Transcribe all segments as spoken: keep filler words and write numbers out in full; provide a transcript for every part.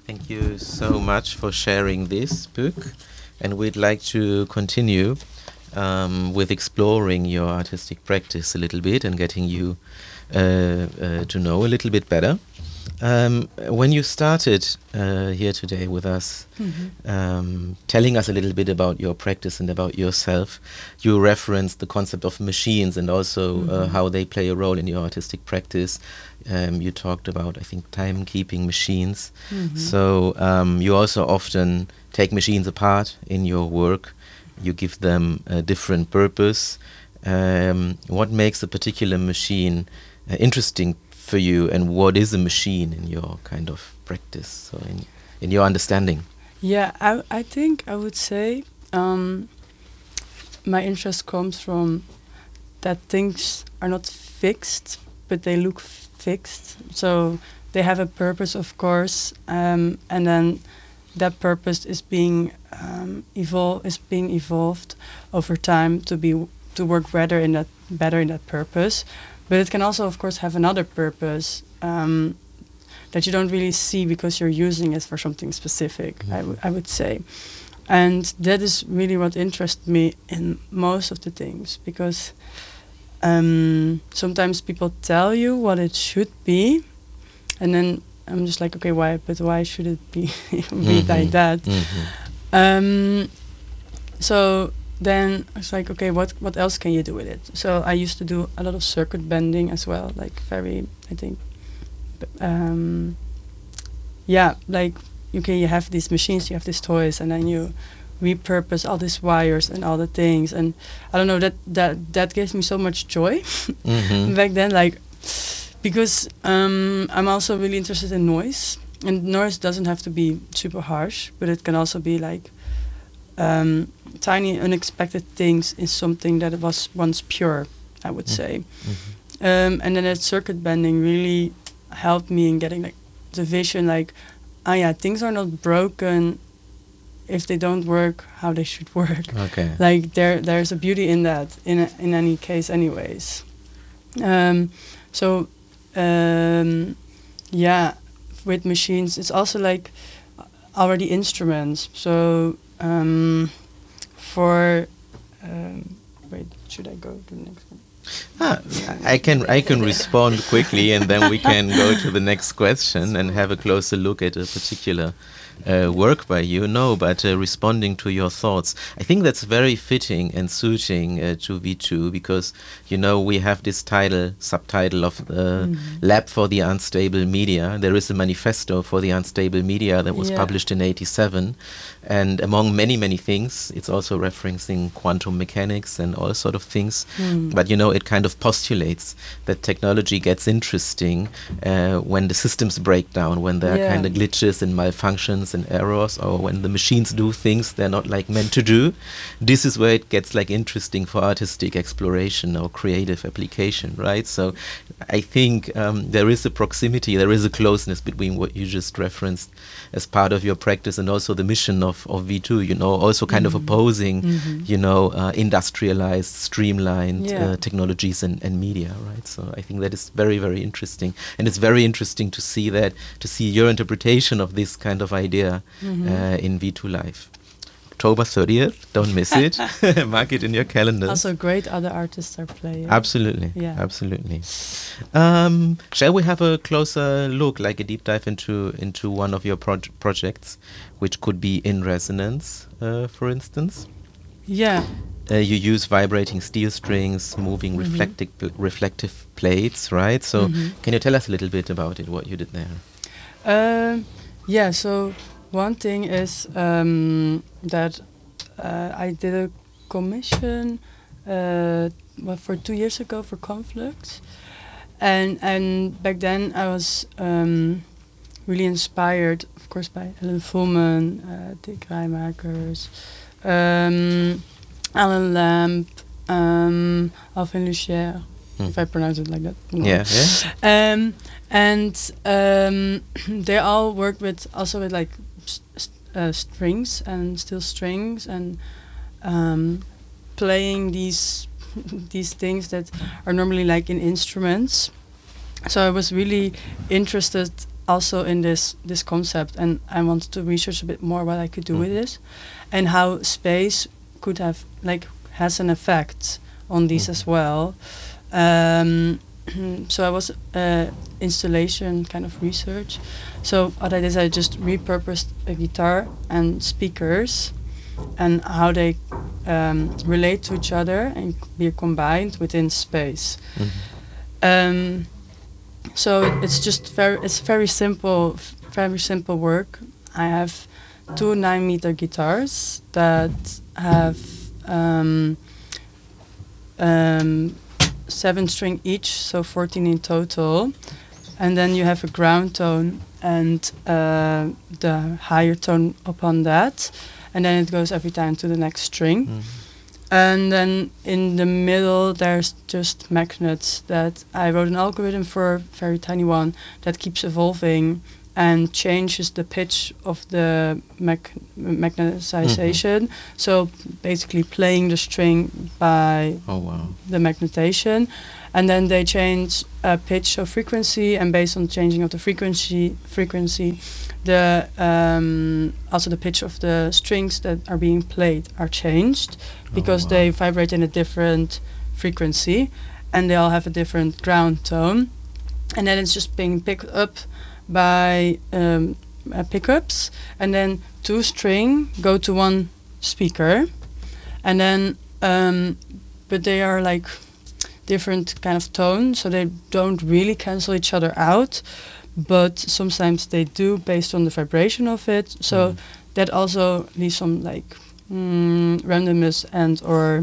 Thank you so much for sharing this book, and we'd like to continue um, with exploring your artistic practice a little bit and getting you uh, uh, to know a little bit better. Um, when you started uh, here today with us, Mm-hmm. um, telling us a little bit about your practice and about yourself, you referenced the concept of machines and also uh, Mm-hmm. how they play a role in your artistic practice. Um, you talked about, I think, timekeeping machines. Mm-hmm. So um, you also often take machines apart in your work. You give them a different purpose. Um, what makes a particular machine uh, interesting for you, and what is a machine in your kind of practice, so in, in your understanding? Yeah, I I think I would say um, my interest comes from that things are not fixed, but they look fixed. So they have a purpose, of course, um, and then that purpose is being um, evol- is being evolved over time to be to work better in that better in that purpose. But it can also, of course, have another purpose um, that you don't really see because you're using it for something specific. Mm-hmm. I, w- I would say, and that is really what interests me in most of the things, because um, sometimes people tell you what it should be, and then I'm just like, okay, why? But why should it be be Mm-hmm. like that? Mm-hmm. Um, so then I was like, okay, what what else can you do with it? So I used to do a lot of circuit bending as well, like very, I think, b- um, yeah, like okay, you have these machines, you have these toys, and then you repurpose all these wires and all the things, and I don't know, that that that gives me so much joy Mm-hmm. back then, like because um, I'm also really interested in noise, and noise doesn't have to be super harsh, but it can also be like um, tiny unexpected things in something that was once pure, I would say. Mm-hmm. Um, and then that circuit bending really helped me in getting like the vision, like, ah yeah, things are not broken if they don't work how they should work. Okay. Like there there's a beauty in that in a, in any case anyways. Um, so um, yeah, with machines it's also like already instruments. So um, for um, wait, should I go to the next one? Ah, I can I can respond quickly, and then we can go to the next question and have a closer look at a particular uh, work by you. No, but uh, responding to your thoughts, I think that's very fitting and suiting uh, to V two, because you know we have this title subtitle of the Mhm. Lab for the Unstable Media. There is a manifesto for the unstable media that was Yeah. published in eighty-seven, and among many many things, it's also referencing quantum mechanics and all sort of things. Mm. But you know, it kind of postulates that technology gets interesting uh, when the systems break down, when there are Yeah. kind of glitches and malfunctions and errors, or when the machines do things they're not like meant to do. This is where it gets like interesting for artistic exploration or creative application, right? So I think um, there is a proximity, there is a closeness between what you just referenced as part of your practice and also the mission of, of V two, you know, also kind of Mhm. opposing, Mhm. you know, uh, industrialized, streamlined Yeah. uh, technologies and, and media, right? So I think that is very, very interesting. And it's very interesting to see that, to see your interpretation of this kind of idea Mhm. uh, in V two Live. October thirtieth, don't miss it. Mark it in your calendar. Also great other artists are playing. Absolutely, Yeah. absolutely. Um, shall we have a closer look, like a deep dive into into one of your proj- projects, which could be In Resonance, uh, for instance? Yeah. Uh, you use vibrating steel strings, moving Mhm. reflective pl- reflective plates, right? So, Mhm. can you tell us a little bit about it, what you did there? Um, yeah, so one thing is um, that uh, I did a commission uh, well, for two years ago for Conflux, and and back then I was um, really inspired, of course, by Ellen Fullman, uh, Dick Rijmakers, um, Alan Lamp, um, Alvin Lucier, Hmm. if I pronounce it like that. No. Yeah, yeah. Um, and um, they all work with also with like st- st- uh, strings and steel strings and um, playing these these things that are normally like in instruments. So I was really interested also in this this concept, and I wanted to research a bit more what I could do Mm. with this, and how space could have like has an effect on these Mhm. as well. Um, so I was uh, installation kind of research. So what I did is I just repurposed a guitar and speakers, and how they um, relate to each other and be combined within space. Mhm. Um, so it's just very it's very simple, f- very simple work. I have two nine meter guitars that have um, um, seven string each, so fourteen in total. And then you have a ground tone and uh, the higher tone upon that, and then it goes every time to the next string. Mhm. And then in the middle, there's just magnets that I wrote an algorithm for, a very tiny one, that keeps evolving and changes the pitch of the mag- magnetization. So basically playing the string by Oh wow. the magnetization. And then they change uh, pitch or frequency, and based on changing of the frequency, frequency, the um, also the pitch of the strings that are being played are changed, because wow. they vibrate in a different frequency, and they all have a different ground tone, and then it's just being picked up by um, uh, pickups, and then two string go to one speaker, and then um, but they are like different kind of tone, so they don't really cancel each other out, but sometimes they do based on the vibration of it. So Mhm. that also leaves some like mm, randomness and or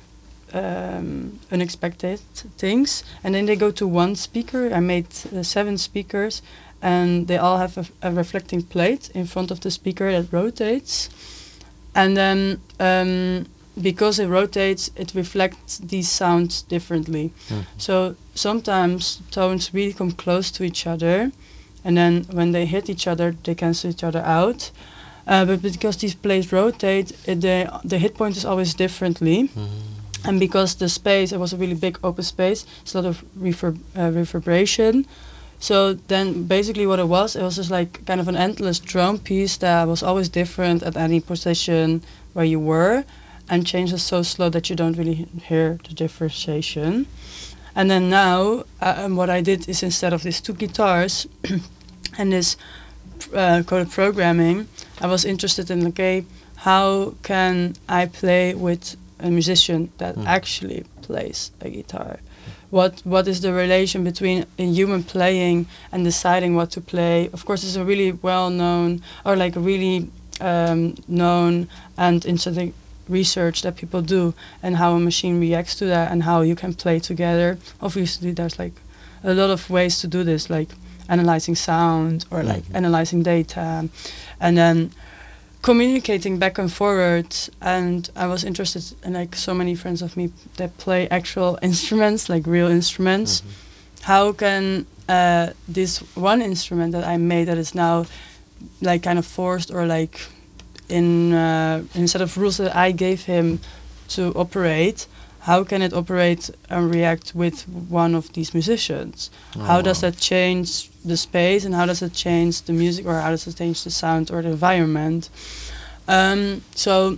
um, unexpected things. And then they go to one speaker. I made uh, seven speakers, and they all have a, a reflecting plate in front of the speaker that rotates. And then um, because it rotates, it reflects these sounds differently. Mhm. So sometimes tones really come close to each other, and then when they hit each other, they cancel each other out. Uh, but because these plates rotate, it, the the hit point is always differently. Mhm. And because the space, it was a really big open space, it's a lot of reverb, uh, reverberation. So then basically what it was, it was just like kind of an endless drum piece that was always different at any position where you were, and changes so slow that you don't really hear the differentiation. And then now, uh, um, what I did is, instead of these two guitars and this uh, coded programming, I was interested in, okay, how can I play with a musician that Mm. actually plays a guitar? What what is the relation between a human playing and deciding what to play? Of course, it's a really well-known, or like a really um, known and interesting research that people do, and how a machine reacts to that, and how you can play together. Obviously, there's like a lot of ways to do this, like analyzing sound, or like Mhm. analyzing data, and then communicating back and forward. And I was interested in, like, so many friends of me that play actual instruments, like real instruments. Mhm. How can uh, this one instrument that I made, that is now like kind of forced, or like in uh, instead of rules that I gave him to operate, how can it operate and react with one of these musicians? Oh, How does wow. that change the space, and how does it change the music, or how does it change the sound or the environment? Um, so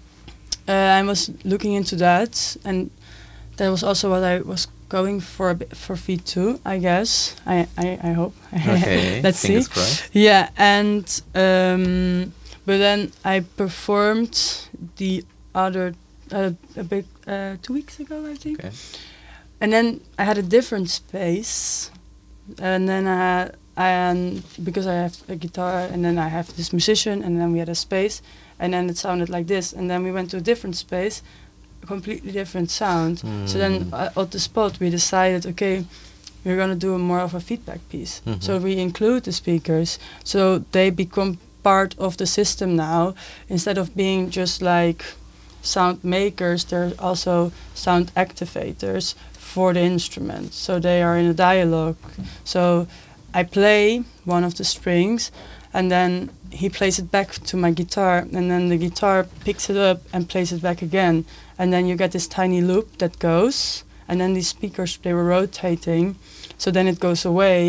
uh, I was looking into that, and that was also what I was going for a bit for V two, I guess. I I, I hope. Okay. Let's Fingers see. crossed. Yeah, and um, but then I performed the other uh, a bit uh, two weeks ago, I think. Okay. And then I had a different space, and then I had, I um, because I have a guitar, and then I have this musician, and then we had a space, and then it sounded like this, and then we went to a different space, a completely different sound. So then Mm. uh, at the spot we decided, okay, we're gonna do a more of a feedback piece. Mhm. So we include the speakers, so they become part of the system now. Instead of being just like sound makers, they're also sound activators for the instrument. So they are in a dialogue. So I play one of the strings, and then he plays it back to my guitar, and then the guitar picks it up and plays it back again. And then you get this tiny loop that goes, and then these speakers, they were rotating. So then it goes away,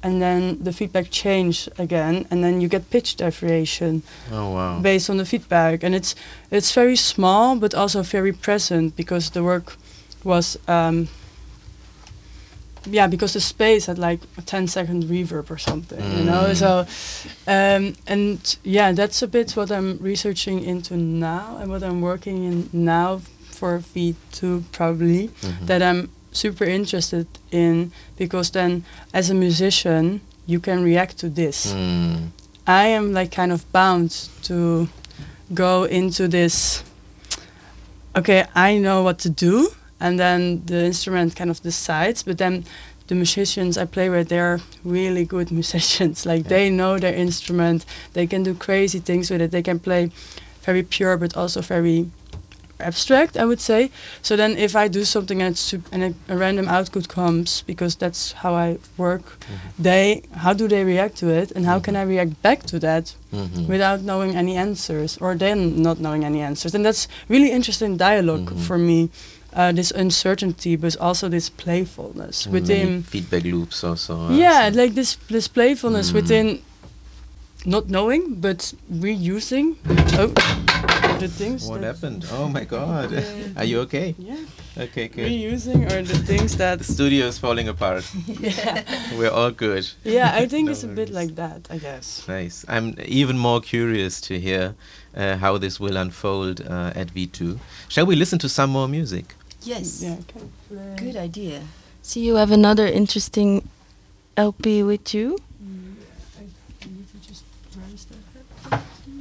and then the feedback change again, and then you get pitch variation Oh wow. based on the feedback, and it's it's very small but also very present because the work was um, yeah, because the space had like a ten second reverb or something, you know. Mm. So um, and yeah, that's a bit what I'm researching into now and what I'm working in now for V two probably, Mhm. that I'm super interested in, because then as a musician you can react to this. Mm. I am like kind of bound to go into this, okay, I know what to do, and then the instrument kind of decides, but then the musicians I play with, they're really good musicians. Like Yeah. they know their instrument, they can do crazy things with it, they can play very pure but also very abstract, I would say. So then if I do something and, it's sup- and a, a random output comes, because that's how I work, Mhm. they, how do they react to it, and how Mhm. can I react back to that Mhm. without knowing any answers, or them not knowing any answers? And that's really interesting dialogue Mhm. for me. Uh, this uncertainty, but also this playfulness And within. many feedback loops also. uh, Yeah, so- like this this playfulness Mm. within not knowing but reusing. Oh, the things. What that- happened? Oh my God. Yeah. Are you okay? Yeah, Okay, good. reusing or the things that. The studio is falling apart. Yeah, We're all good. yeah. I think No it's a bit worries. like that. I guess. Nice. I'm even more curious to hear uh, how this will unfold uh, at V two. Shall we listen to some more music? Yes. Yeah. I can play. Good idea. So you have another interesting L P with you? I need to just raise that.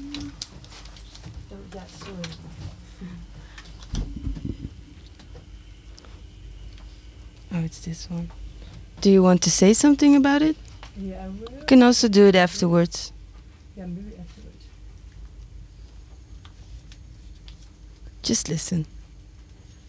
Oh, yeah, sorry. Oh, it's this one. Do you want to say something about it? Yeah, I will. You can also do it afterwards. Yeah, maybe afterwards. Just listen.